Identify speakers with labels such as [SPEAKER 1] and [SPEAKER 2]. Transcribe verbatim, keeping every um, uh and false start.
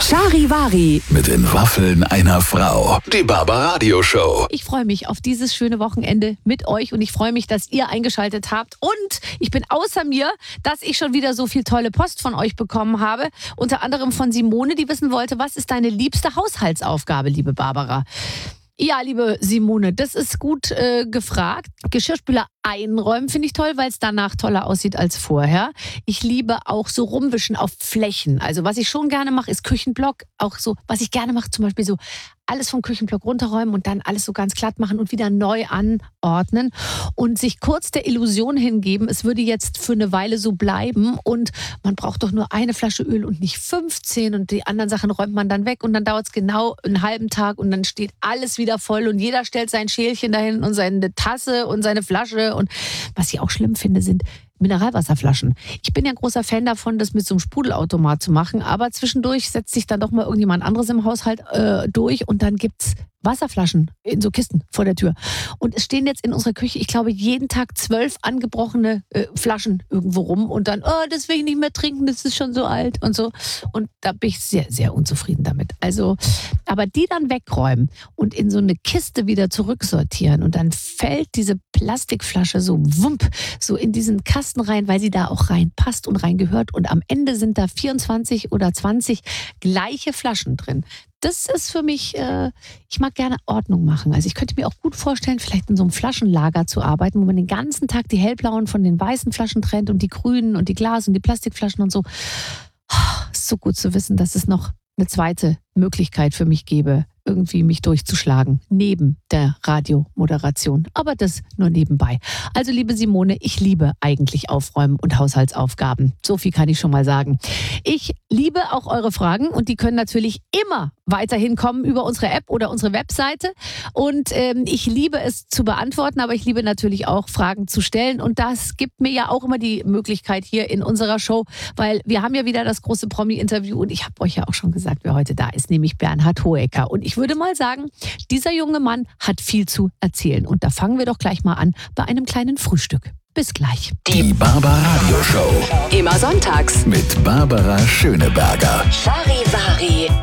[SPEAKER 1] Charivari.
[SPEAKER 2] Mit den Waffeln einer Frau. Die Barbaradio Show.
[SPEAKER 1] Ich freue mich auf dieses schöne Wochenende mit euch und ich freue mich, dass ihr eingeschaltet habt. Und ich bin außer mir, dass ich schon wieder so viel tolle Post von euch bekommen habe. Unter anderem von Simone, die wissen wollte, was ist deine liebste Haushaltsaufgabe, liebe Barbara? Ja, liebe Simone, das ist gut äh, gefragt. Geschirrspüler einräumen finde ich toll, weil es danach toller aussieht als vorher. Ich liebe auch so rumwischen auf Flächen. Also was ich schon gerne mache, ist Küchenblock. Auch so, was ich gerne mache, zum Beispiel so alles vom Küchenblock runterräumen und dann alles so ganz glatt machen und wieder neu anordnen und sich kurz der Illusion hingeben, es würde jetzt für eine Weile so bleiben und man braucht doch nur eine Flasche Öl und nicht fünfzehn und die anderen Sachen räumt man dann weg und dann dauert es genau einen halben Tag und dann steht alles wieder voll und jeder stellt sein Schälchen dahin und seine Tasse und seine Flasche und was ich auch schlimm finde, sind Mineralwasserflaschen. Ich bin ja ein großer Fan davon, das mit so einem Sprudelautomat zu machen, aber zwischendurch setzt sich dann doch mal irgendjemand anderes im Haushalt äh, durch und dann gibt's Wasserflaschen in so Kisten vor der Tür. Und es stehen jetzt in unserer Küche, ich glaube, jeden Tag zwölf angebrochene äh, Flaschen irgendwo rum und dann, oh, das will ich nicht mehr trinken, das ist schon so alt und so. Und da bin ich sehr, sehr unzufrieden damit. Also, aber die dann wegräumen und in so eine Kiste wieder zurücksortieren und dann fällt diese Plastikflasche so wump, so in diesen Kasten rein, weil sie da auch reinpasst und reingehört und am Ende sind da vierundzwanzig oder zwanzig gleiche Flaschen drin. Das ist für mich, äh, ich mag gerne Ordnung machen. Also ich könnte mir auch gut vorstellen, vielleicht in so einem Flaschenlager zu arbeiten, wo man den ganzen Tag die hellblauen von den weißen Flaschen trennt und die grünen und die Glas- und die Plastikflaschen und so. Oh, ist so gut zu wissen, dass es noch eine zweite Möglichkeit für mich gäbe, irgendwie mich durchzuschlagen, neben der Radiomoderation. Aber das nur nebenbei. Also liebe Simone, ich liebe eigentlich Aufräumen und Haushaltsaufgaben. So viel kann ich schon mal sagen. Ich liebe auch eure Fragen und die können natürlich immer weiterhin kommen über unsere App oder unsere Webseite. Und ähm, ich liebe es zu beantworten, aber ich liebe natürlich auch Fragen zu stellen. Und das gibt mir ja auch immer die Möglichkeit hier in unserer Show, weil wir haben ja wieder das große Promi-Interview und ich habe euch ja auch schon gesagt, wer heute da ist, nämlich Bernhard Hoëcker. Und ich würde mal sagen, dieser junge Mann hat viel zu erzählen. Und da fangen wir doch gleich mal an bei einem kleinen Frühstück. Bis gleich.
[SPEAKER 2] Die Barbaradio Show.
[SPEAKER 1] Immer sonntags
[SPEAKER 2] Mit Barbara Schöneberger.
[SPEAKER 1] Charivari.